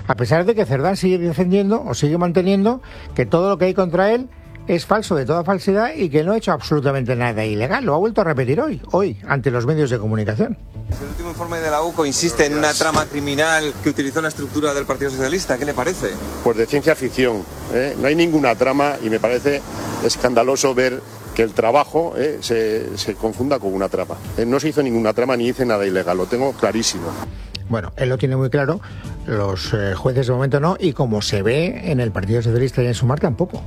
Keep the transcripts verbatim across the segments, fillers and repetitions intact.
a pesar de que Cerdán sigue defendiendo o sigue manteniendo que todo lo que hay contra él es falso, de toda falsedad, y que no ha hecho absolutamente nada ilegal. Lo ha vuelto a repetir hoy, hoy, ante los medios de comunicación. El último informe de la U C O insiste en una trama criminal que utilizó la estructura del Partido Socialista. ¿Qué le parece? Pues de ciencia ficción, ¿eh? No hay ninguna trama y me parece escandaloso ver que el trabajo eh, se, se confunda con una trama. Eh, no se hizo ninguna trama ni hice nada ilegal, lo tengo clarísimo. Bueno, él lo tiene muy claro, los eh, jueces de momento no, y como se ve en el Partido Socialista y en Sumar tampoco.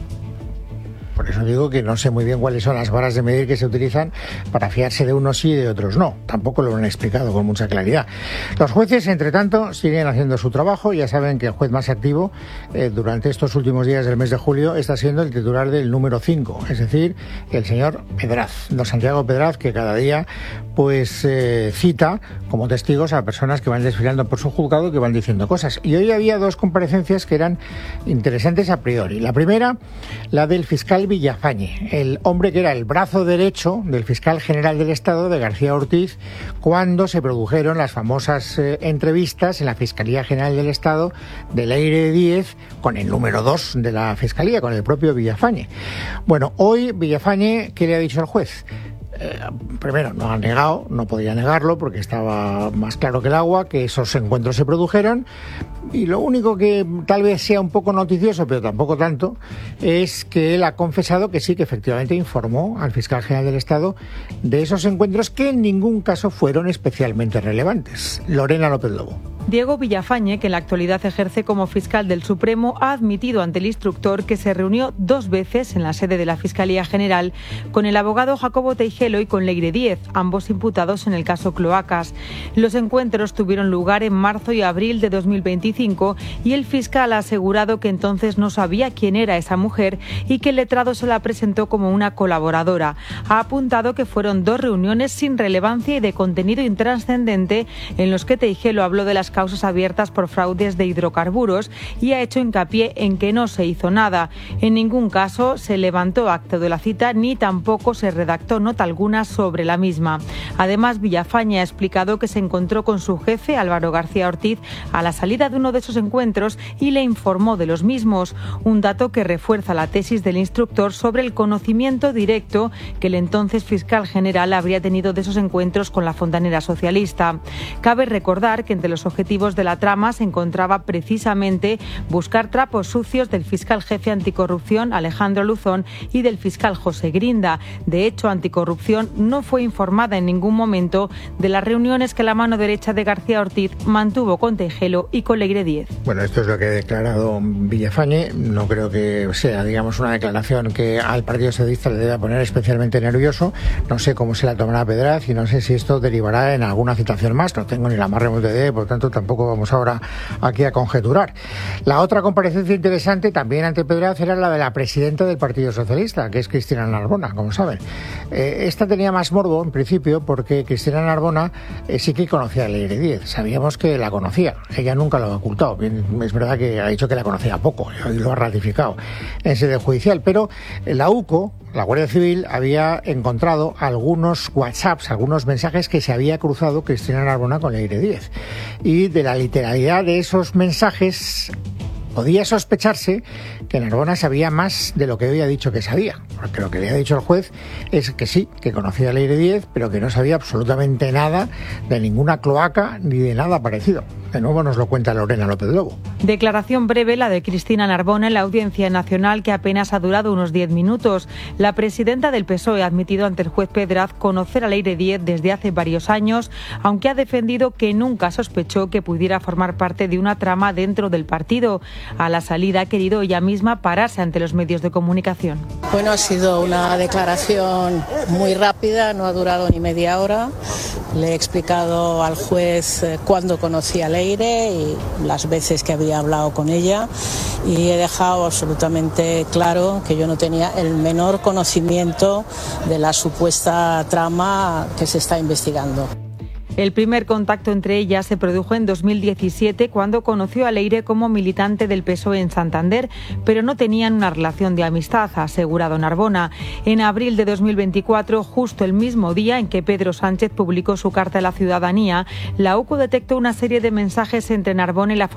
Por eso digo que no sé muy bien cuáles son las varas de medir que se utilizan para fiarse de unos sí y de otros no. Tampoco lo han explicado con mucha claridad. Los jueces, entre tanto, siguen haciendo su trabajo. Ya saben que el juez más activo eh, durante estos últimos días del mes de julio está siendo el titular del número cinco, es decir, el señor Pedraz, don Santiago Pedraz, que cada día pues eh, cita como testigos a personas que van desfilando por su juzgado y que van diciendo cosas. Y hoy había dos comparecencias que eran interesantes a priori. La primera, la del fiscal Villafañe, el hombre que era el brazo derecho del fiscal general del Estado, de García Ortiz, cuando se produjeron las famosas eh, entrevistas en la Fiscalía General del Estado de Leire Díez con el número dos de la Fiscalía, con el propio Villafañe. Bueno, hoy Villafañe, ¿qué le ha dicho al juez? Eh, primero, no ha negado, no podía negarlo porque estaba más claro que el agua que esos encuentros se produjeron, y lo único que tal vez sea un poco noticioso, pero tampoco tanto, es que él ha confesado que sí, que efectivamente informó al fiscal general del Estado de esos encuentros que en ningún caso fueron especialmente relevantes. Lorena López Lobo. Diego Villafañe, que en la actualidad ejerce como fiscal del Supremo, ha admitido ante el instructor que se reunió dos veces en la sede de la Fiscalía General con el abogado Jacobo Teijelo y con Leire Díez, ambos imputados en el caso Cloacas. Los encuentros tuvieron lugar en marzo y abril de dos mil veinticinco y el fiscal ha asegurado que entonces no sabía quién era esa mujer y que el letrado se la presentó como una colaboradora. Ha apuntado que fueron dos reuniones sin relevancia y de contenido intrascendente en los que Teijelo habló de las causas abiertas por fraudes de hidrocarburos y ha hecho hincapié en que no se hizo nada. En ningún caso se levantó acta de la cita ni tampoco se redactó nota alguna sobre la misma. Además, Villafañe ha explicado que se encontró con su jefe, Álvaro García Ortiz, a la salida de uno de esos encuentros y le informó de los mismos, un dato que refuerza la tesis del instructor sobre el conocimiento directo que el entonces fiscal general habría tenido de esos encuentros con la fontanera socialista. Cabe recordar que entre los objetivos de la trama se encontraba precisamente buscar trapos sucios del fiscal jefe anticorrupción Alejandro Luzón y del fiscal José Grinda. De hecho, Anticorrupción no fue informada en ningún momento de las reuniones que la mano derecha de García Ortiz mantuvo con Teijelo y con Leire Díez. Bueno, esto es lo que ha declarado Villafañe. No creo que sea, digamos, una declaración que al Partido Socialista le deba poner especialmente nervioso. No sé cómo se la tomará Pedraz y no sé si esto derivará en alguna citación más. No tengo ni la más remota idea, por tanto tampoco vamos ahora aquí a conjeturar. La otra comparecencia interesante también ante Pedraz era la de la presidenta del Partido Socialista, que es Cristina Narbona, como saben. Eh, esta tenía más morbo en principio porque Cristina Narbona eh, sí que conocía a Leire Díez. Sabíamos que la conocía, ella nunca lo ha ocultado. Bien, es verdad que ha dicho que la conocía poco y lo ha ratificado en sede judicial, pero la U C O, la Guardia Civil, había encontrado algunos WhatsApps, algunos mensajes que se había cruzado Cristina Narbona con Leire Díez. Y de la literalidad de esos mensajes podía sospecharse que Narbona sabía más de lo que había dicho que sabía, porque lo que le ha dicho el juez es que sí, que conocía a Leire Díez, pero que no sabía absolutamente nada de ninguna cloaca ni de nada parecido. De nuevo nos lo cuenta Lorena López Lobo. Declaración breve la de Cristina Narbona en la Audiencia Nacional, que apenas ha durado unos diez minutos. La presidenta del P S O E ha admitido ante el juez Pedraz conocer a Leire Díez desde hace varios años, aunque ha defendido que nunca sospechó que pudiera formar parte de una trama dentro del partido. A la salida ha querido ella misma pararse ante los medios de comunicación. Bueno, ha sido una declaración muy rápida, no ha durado ni media hora. Le he explicado al juez cuándo conocía a Leire y las veces que había hablado con ella, y he dejado absolutamente claro que yo no tenía el menor conocimiento de la supuesta trama que se está investigando. El primer contacto entre ellas se produjo en dos mil diecisiete, cuando conoció a Leire como militante del P S O E en Santander, pero no tenían una relación de amistad, ha asegurado Narbona. En abril de dos mil veinticuatro, justo el mismo día en que Pedro Sánchez publicó su carta a la ciudadanía, la U C O detectó una serie de mensajes entre Narbona y la fontanera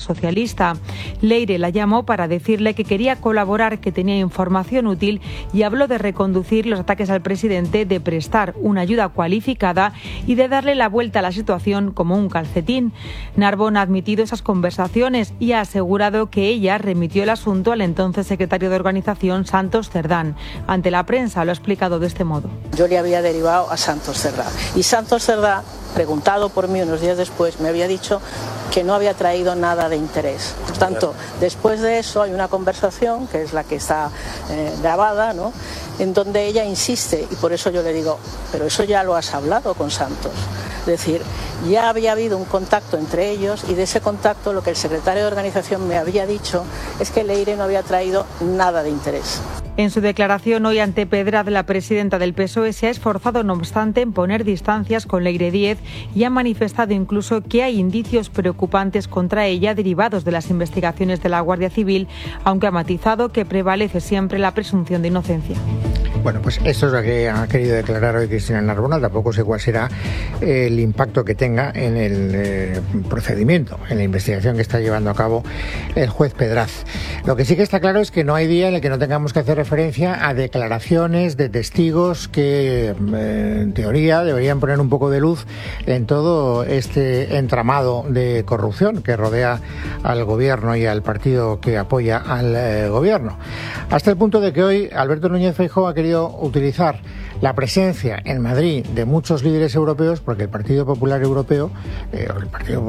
socialista. Leire la llamó para decirle que quería colaborar, que tenía información útil y habló de reconducir los ataques al presidente, de prestar una ayuda cualificada y de darle la vuelta a la situación como un calcetín. Narbona ha admitido esas conversaciones y ha asegurado que ella remitió el asunto al entonces secretario de organización, Santos Cerdán. Ante la prensa lo ha explicado de este modo. Yo le había derivado a Santos Cerdán y Santos Cerdán, preguntado por mí unos días después, me había dicho que no había traído nada de interés. Por tanto, después de eso hay una conversación, que es la que está eh, grabada, ¿no?, en donde ella insiste, y por eso yo le digo, pero eso ya lo has hablado con Santos. Es decir, ya había habido un contacto entre ellos y de ese contacto lo que el secretario de organización me había dicho es que Leire no había traído nada de interés. En su declaración hoy ante Pedrad, la presidenta del P S O E se ha esforzado, no obstante, en poner distancias con Leire Díez y ha manifestado incluso que hay indicios preocupantes contra ella derivados de las investigaciones de la Guardia Civil, aunque ha matizado que prevalece siempre la presunción de inocencia. Bueno, pues esto es lo que ha querido declarar hoy Cristina Narbona. Tampoco sé cuál será el impacto que tenga en el eh, procedimiento, en la investigación que está llevando a cabo el juez Pedraz. Lo que sí que está claro es que no hay día en el que no tengamos que hacer referencia a declaraciones de testigos que, eh, en teoría, deberían poner un poco de luz en todo este entramado de corrupción que rodea al gobierno y al partido que apoya al eh, gobierno. Hasta el punto de que hoy Alberto Núñez Feijóo ha querido utilizar la presencia en Madrid de muchos líderes europeos, porque el Partido Popular Europeo, eh, el Partido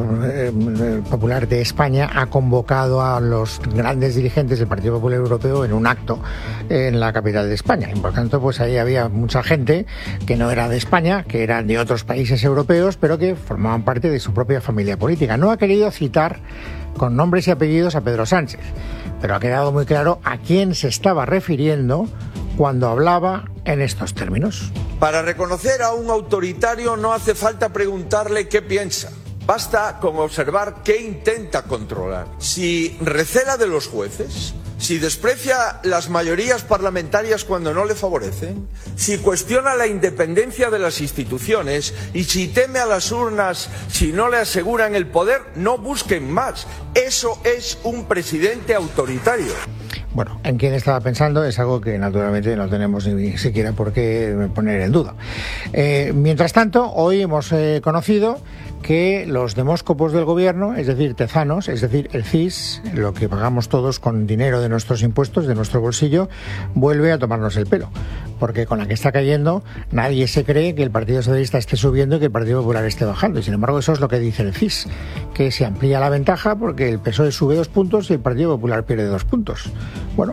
eh, Popular de España, ha convocado a los grandes dirigentes del Partido Popular Europeo en un acto en la capital de España. Y por tanto, pues ahí había mucha gente que no era de España, que eran de otros países europeos, pero que formaban parte de su propia familia política. No ha querido citar con nombres y apellidos a Pedro Sánchez, pero ha quedado muy claro a quién se estaba refiriendo cuando hablaba en estos términos. Para reconocer a un autoritario no hace falta preguntarle qué piensa. Basta con observar qué intenta controlar. Si recela de los jueces, si desprecia las mayorías parlamentarias cuando no le favorecen, si cuestiona la independencia de las instituciones y si teme a las urnas si no le aseguran el poder, no busquen más. Eso es un presidente autoritario. Bueno, en quién estaba pensando es algo que naturalmente no tenemos ni siquiera por qué poner en duda. Eh, mientras tanto, hoy hemos eh, conocido que los demóscopos del gobierno, es decir, Tezanos, es decir, el C I S, lo que pagamos todos con dinero de nuestros impuestos, de nuestro bolsillo, vuelve a tomarnos el pelo. Porque con la que está cayendo, nadie se cree que el Partido Socialista esté subiendo y que el Partido Popular esté bajando. Y sin embargo, eso es lo que dice el C I S, que se amplía la ventaja porque el P S O E sube dos puntos y el Partido Popular pierde dos puntos. Bueno,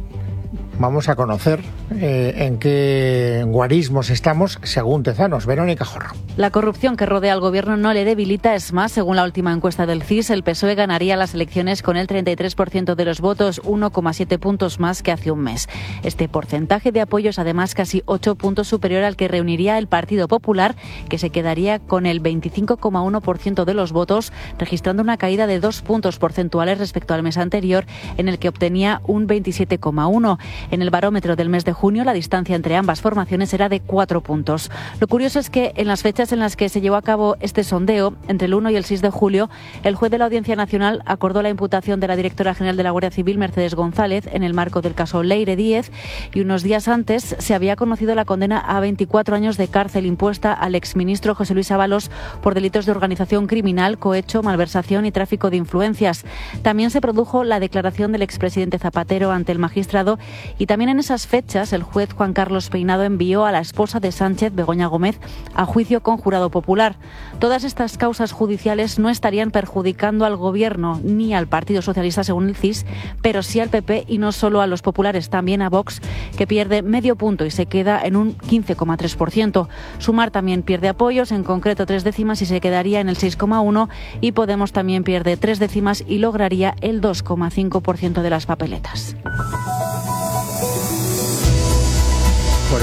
vamos a conocer eh, en qué guarismos estamos según Tezanos. Verónica Jorro. La corrupción que rodea al gobierno no le debilita, es más, según la última encuesta del C I S, el P S O E ganaría las elecciones con el treinta y tres por ciento de los votos, uno coma siete puntos más que hace un mes. Este porcentaje de apoyo es además casi ocho puntos superior al que reuniría el Partido Popular, que se quedaría con el veinticinco coma uno por ciento de los votos, registrando una caída de dos puntos porcentuales respecto al mes anterior, en el que obtenía un veintisiete coma uno. En el barómetro del mes de junio, la distancia entre ambas formaciones era de cuatro puntos. Lo curioso es que en las fechas en las que se llevó a cabo este sondeo, entre el uno y el seis de julio, el juez de la Audiencia Nacional acordó la imputación de la directora general de la Guardia Civil, Mercedes González, en el marco del caso Leire Díez, y unos días antes se había conocido la condena a veinticuatro años de cárcel impuesta al exministro José Luis Ábalos por delitos de organización criminal, cohecho, malversación y tráfico de influencias. También se produjo la declaración del expresidente Zapatero ante el magistrado, y también en esas fechas el juez Juan Carlos Peinado envió a la esposa de Sánchez, Begoña Gómez, a juicio con jurado popular. Todas estas causas judiciales no estarían perjudicando al gobierno ni al Partido Socialista, según el C I S, pero sí al P P, y no solo a los populares, también a Vox, que pierde medio punto y se queda en un quince coma tres por ciento. Sumar también pierde apoyos, en concreto tres décimas, y se quedaría en el seis coma uno por ciento, y Podemos también pierde tres décimas y lograría el dos coma cinco por ciento de las papeletas. Pues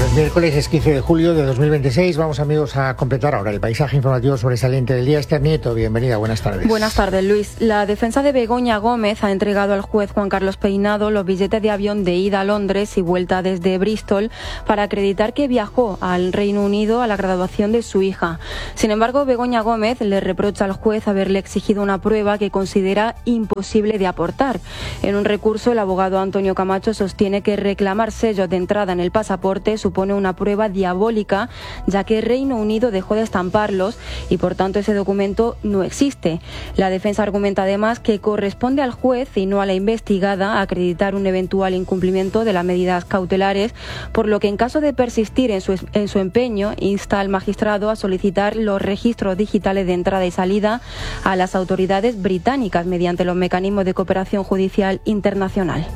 Bueno, es miércoles, es quince de julio de dos mil veintiséis. Vamos, amigos, a completar ahora el paisaje informativo sobresaliente del día. Esther Nieto, bienvenida, buenas tardes. Buenas tardes, Luis. La defensa de Begoña Gómez ha entregado al juez Juan Carlos Peinado los billetes de avión de ida a Londres y vuelta desde Bristol para acreditar que viajó al Reino Unido a la graduación de su hija. Sin embargo, Begoña Gómez le reprocha al juez haberle exigido una prueba que considera imposible de aportar. En un recurso, el abogado Antonio Camacho sostiene que reclamar sellos de entrada en el pasaporte supone una prueba diabólica, ya que Reino Unido dejó de estamparlos y por tanto ese documento no existe. La defensa argumenta además que corresponde al juez y no a la investigada acreditar un eventual incumplimiento de las medidas cautelares, por lo que en caso de persistir en su, en su empeño insta al magistrado a solicitar los registros digitales de entrada y salida a las autoridades británicas mediante los mecanismos de cooperación judicial internacional.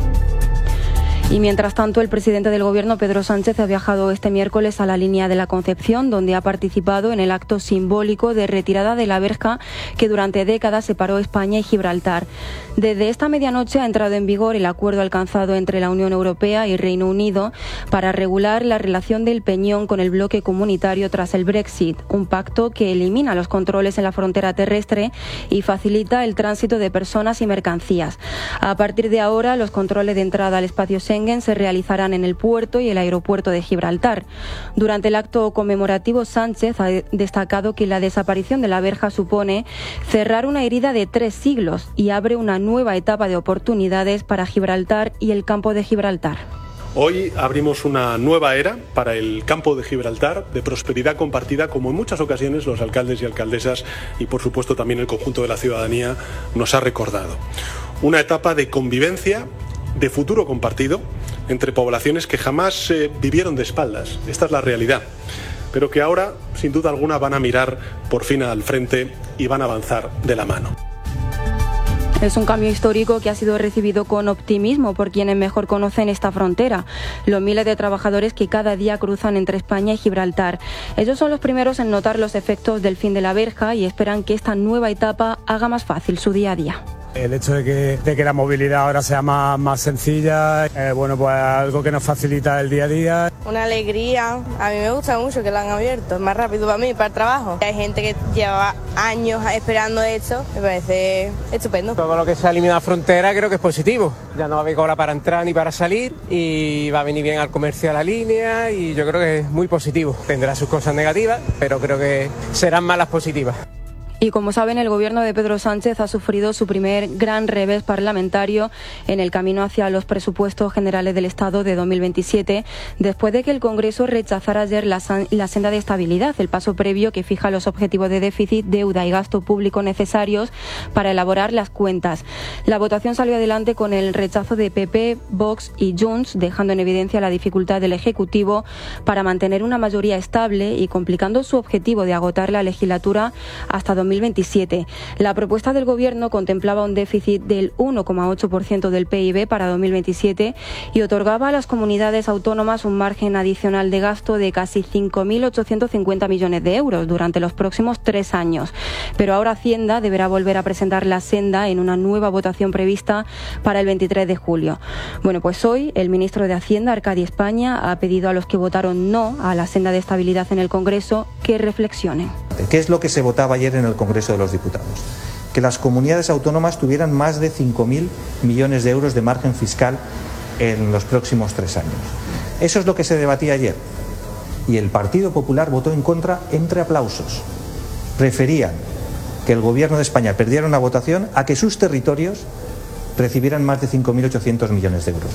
Y mientras tanto, el presidente del Gobierno, Pedro Sánchez, ha viajado este miércoles a la Línea de la Concepción, donde ha participado en el acto simbólico de retirada de la verja que durante décadas separó España y Gibraltar. Desde esta medianoche ha entrado en vigor el acuerdo alcanzado entre la Unión Europea y Reino Unido para regular la relación del Peñón con el bloque comunitario tras el Brexit, un pacto que elimina los controles en la frontera terrestre y facilita el tránsito de personas y mercancías. A partir de ahora, los controles de entrada al espacio Schengen se realizarán en el puerto y el aeropuerto de Gibraltar. Durante el acto conmemorativo, Sánchez ha destacado que la desaparición de la verja supone cerrar una herida de tres siglos y abre una nueva etapa de oportunidades para Gibraltar y el campo de Gibraltar. Hoy abrimos una nueva era para el campo de Gibraltar, de prosperidad compartida, como en muchas ocasiones los alcaldes y alcaldesas y por supuesto también el conjunto de la ciudadanía nos ha recordado. Una etapa de convivencia, de futuro compartido entre poblaciones que jamás eh, vivieron de espaldas. Esta es la realidad, pero que ahora, sin duda alguna, van a mirar por fin al frente y van a avanzar de la mano. Es un cambio histórico que ha sido recibido con optimismo por quienes mejor conocen esta frontera, los miles de trabajadores que cada día cruzan entre España y Gibraltar. Ellos son los primeros en notar los efectos del fin de la verja y esperan que esta nueva etapa haga más fácil su día a día. El hecho de que, de que la movilidad ahora sea más, más sencilla, eh, bueno, pues algo que nos facilita el día a día. Una alegría, a mí me gusta mucho que lo han abierto, es más rápido para mí, para el trabajo. Hay gente que lleva años esperando esto, me parece estupendo. Todo lo que se ha eliminado la frontera creo que es positivo, ya no va a haber cola para entrar ni para salir y va a venir bien al comercio a la línea y yo creo que es muy positivo. Tendrá sus cosas negativas, pero creo que serán más las positivas. Y como saben, el gobierno de Pedro Sánchez ha sufrido su primer gran revés parlamentario en el camino hacia los presupuestos generales del Estado de dos mil veintisiete, después de que el Congreso rechazara ayer la, la senda de estabilidad, el paso previo que fija los objetivos de déficit, deuda y gasto público necesarios para elaborar las cuentas. La votación salió adelante con el rechazo de P P, Vox y Junts, dejando en evidencia la dificultad del Ejecutivo para mantener una mayoría estable y complicando su objetivo de agotar la legislatura hasta dos mil veintisiete. La propuesta del Gobierno contemplaba un déficit del uno coma ocho por ciento del P I B para dos mil veintisiete y otorgaba a las comunidades autónomas un margen adicional de gasto de casi cinco mil ochocientos cincuenta millones de euros durante los próximos tres años. Pero ahora Hacienda deberá volver a presentar la senda en una nueva votación prevista para el veintitrés de julio. Bueno, pues hoy el ministro de Hacienda, Arcadi España, ha pedido a los que votaron no a la senda de estabilidad en el Congreso que reflexionen. ¿Qué es lo que se votaba ayer en el Congreso de los Diputados? Que las comunidades autónomas tuvieran más de cinco mil millones de euros de margen fiscal en los próximos tres años. Eso es lo que se debatía ayer. Y el Partido Popular votó en contra entre aplausos. Preferían que el Gobierno de España perdiera una votación a que sus territorios recibieran más de cinco mil ochocientos millones de euros.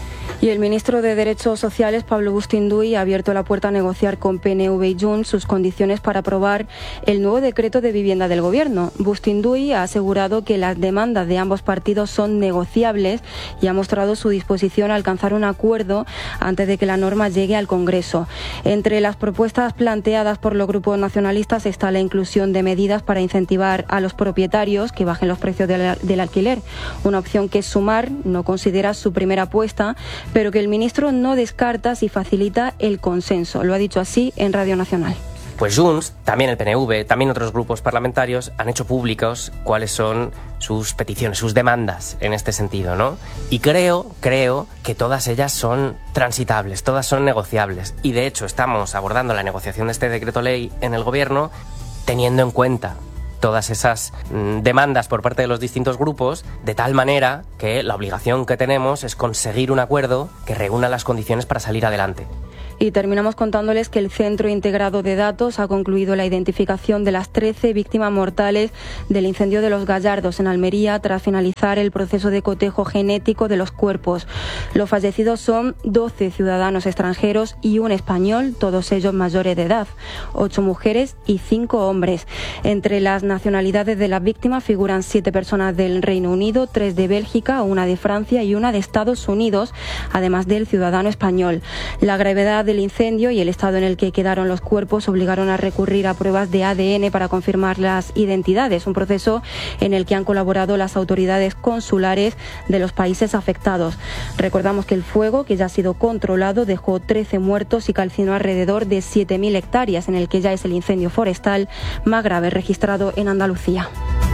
Y el ministro de Derechos Sociales, Pablo Bustinduy, ha abierto la puerta a negociar con P N V y Junts sus condiciones para aprobar el nuevo decreto de vivienda del Gobierno. Bustinduy ha asegurado que las demandas de ambos partidos son negociables y ha mostrado su disposición a alcanzar un acuerdo antes de que la norma llegue al Congreso. Entre las propuestas planteadas por los grupos nacionalistas está la inclusión de medidas para incentivar a los propietarios que bajen los precios del, del alquiler, una opción que Sumar no considera su primera apuesta, pero que el ministro no descarta si facilita el consenso. Lo ha dicho así en Radio Nacional. Pues Junts, también el P N V, también otros grupos parlamentarios han hecho públicos cuáles son sus peticiones, sus demandas en este sentido, ¿no? Y creo, creo que todas ellas son transitables, todas son negociables. Y de hecho estamos abordando la negociación de este decreto ley en el Gobierno teniendo en cuenta todas esas mm, demandas por parte de los distintos grupos, de tal manera que la obligación que tenemos es conseguir un acuerdo que reúna las condiciones para salir adelante. Y terminamos contándoles que el Centro Integrado de Datos ha concluido la identificación de las trece víctimas mortales del incendio de Los Gallardos en Almería tras finalizar el proceso de cotejo genético de los cuerpos. Los fallecidos son doce ciudadanos extranjeros y un español, todos ellos mayores de edad, ocho mujeres y cinco hombres. Entre las nacionalidades de las víctimas figuran siete personas del Reino Unido, tres de Bélgica, una de Francia y una de Estados Unidos, además del ciudadano español. La gravedad del incendio y el estado en el que quedaron los cuerpos obligaron a recurrir a pruebas de A D N para confirmar las identidades, un proceso en el que han colaborado las autoridades consulares de los países afectados. Recordamos que el fuego, que ya ha sido controlado, dejó trece muertos y calcinó alrededor de siete mil hectáreas, en el que ya es el incendio forestal más grave registrado en Andalucía.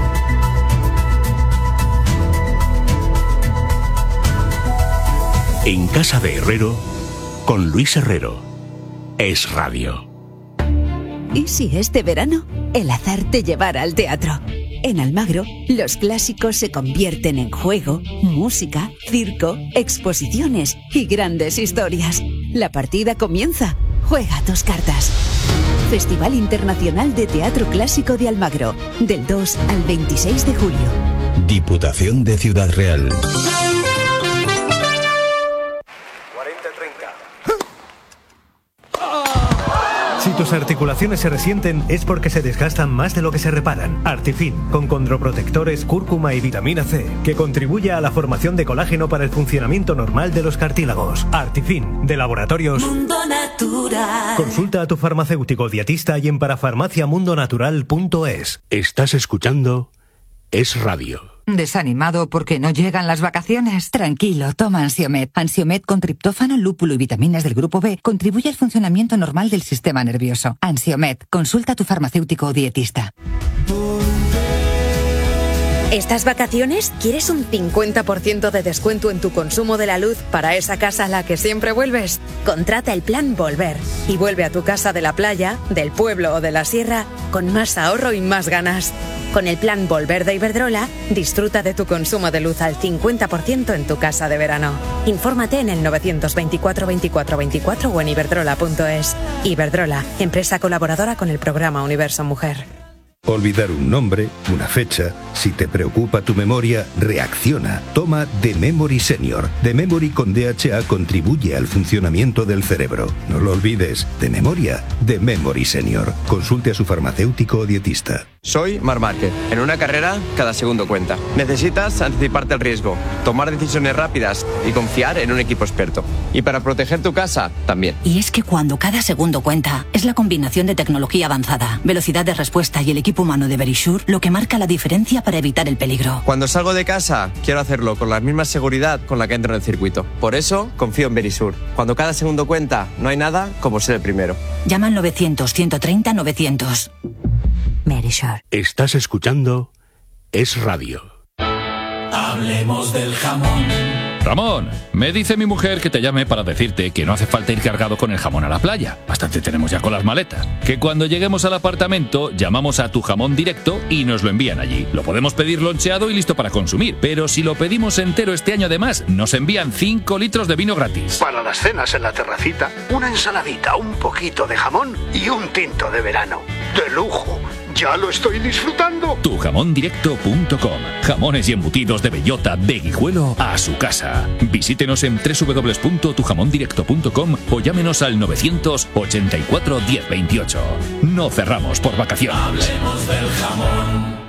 En casa de Herrero, con Luis Herrero. Es Radio. ¿Y si este verano el azar te llevara al teatro? En Almagro, los clásicos se convierten en juego, música, circo, exposiciones y grandes historias. La partida comienza. Juega tus cartas. Festival Internacional de Teatro Clásico de Almagro, del dos al veintiséis de julio. Diputación de Ciudad Real. Si tus articulaciones se resienten es porque se desgastan más de lo que se reparan. Artifin, con condroprotectores, cúrcuma y vitamina C, que contribuye a la formación de colágeno para el funcionamiento normal de los cartílagos. Artifin, de Laboratorios Mundo Natural. Consulta a tu farmacéutico dietista y en parafarmacia mundo natural punto es. Estás escuchando Es Radio. ¿Desanimado porque no llegan las vacaciones? Tranquilo, toma Ansiomed. Ansiomed con triptófano, lúpulo y vitaminas del grupo B contribuye al funcionamiento normal del sistema nervioso. Ansiomed, consulta a tu farmacéutico o dietista. ¿Estas vacaciones quieres un cincuenta por ciento de descuento en tu consumo de la luz para esa casa a la que siempre vuelves? Contrata el plan Volver y vuelve a tu casa de la playa, del pueblo o de la sierra con más ahorro y más ganas. Con el plan Volver de Iberdrola, disfruta de tu consumo de luz al cincuenta por ciento en tu casa de verano. Infórmate en el novecientos veinticuatro veinticuatro veinticuatro o en iberdrola punto es. Iberdrola, empresa colaboradora con el programa Universo Mujer. Olvidar un nombre, una fecha. Si te preocupa tu memoria, reacciona. Toma The Memory Senior. The Memory con D H A contribuye al funcionamiento del cerebro. No lo olvides. De memoria, The Memory Senior. Consulte a su farmacéutico o dietista. Soy Marc Márquez. En una carrera, cada segundo cuenta. Necesitas anticiparte al riesgo, tomar decisiones rápidas y confiar en un equipo experto. Y para proteger tu casa, también. Y es que cuando cada segundo cuenta, es la combinación de tecnología avanzada, velocidad de respuesta y el equipo humano de Verisure lo que marca la diferencia para evitar el peligro. Cuando salgo de casa, quiero hacerlo con la misma seguridad con la que entro en el circuito. Por eso, confío en Verisure. Cuando cada segundo cuenta, no hay nada como ser el primero. Llama al novecientos, ciento treinta, novecientos. Verisure. Estás escuchando Es Radio. Hablemos del jamón. Ramón, me dice mi mujer que te llame para decirte que no hace falta ir cargado con el jamón a la playa. Bastante tenemos ya con las maletas. Que cuando lleguemos al apartamento llamamos a Tu Jamón Directo y nos lo envían allí. Lo podemos pedir loncheado y listo para consumir. Pero si lo pedimos entero este año además, nos envían cinco litros de vino gratis. Para las cenas en la terracita, una ensaladita, un poquito de jamón y un tinto de verano. ¡De lujo! ¡Ya lo estoy disfrutando! tu jamón directo punto com. Jamones y embutidos de bellota, de Guijuelo a su casa. Visítenos en doble u doble u doble u punto tu jamón directo punto com o llámenos al novecientos ochenta y cuatro diez veintiocho. No cerramos por vacaciones. Hablemos del jamón.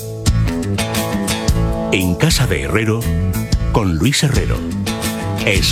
En casa de Herrero, con Luis Herrero. Es